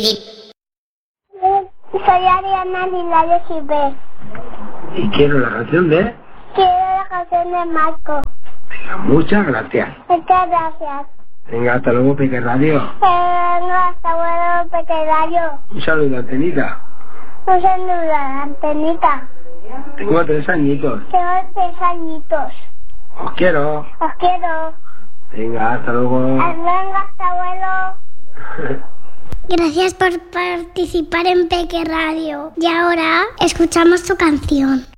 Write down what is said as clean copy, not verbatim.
Soy Ariana Lilario Gilbert. Y quiero la canción de... Quiero la canción de Marco. Venga, muchas gracias. Muchas gracias. Venga, hasta luego, Peque Radio. Venga, hasta luego, Peque Radio. Un saludo, Antenita. Un saludo, Antenita. Tengo 3 añitos. Tengo 3 añitos. Os quiero. Os quiero. Venga, hasta luego. Venga, hasta luego. Gracias por participar en Peque Radio. Y ahora escuchamos tu canción.